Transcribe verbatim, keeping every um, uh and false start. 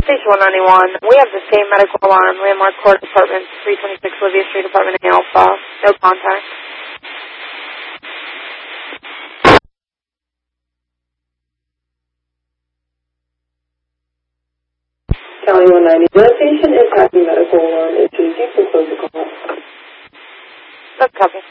Station one ninety-one. We have the same medical alarm. Landmark Court Apartments, three twenty-six Olivia Street, Apartment A Alpha. No contact. County one ninety. The station is having medical alarm issues. You can close the call. That's copy.